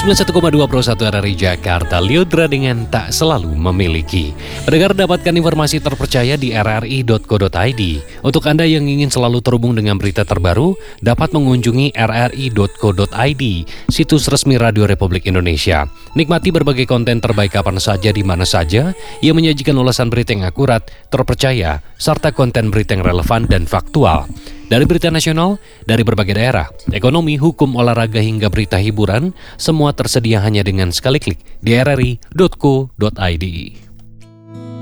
91,2 Pro 1 RRI Jakarta, Liodra dengan tak selalu memiliki. Pendengar dapatkan informasi terpercaya di rri.co.id. Untuk Anda yang ingin selalu terhubung dengan berita terbaru, dapat mengunjungi rri.co.id, situs resmi Radio Republik Indonesia. Nikmati berbagai konten terbaik kapan saja di mana saja, yang menyajikan ulasan berita yang akurat, terpercaya, serta konten berita yang relevan dan faktual. Dari berita nasional, dari berbagai daerah, ekonomi, hukum, olahraga, hingga berita hiburan, semua tersedia hanya dengan sekali klik di rri.co.id.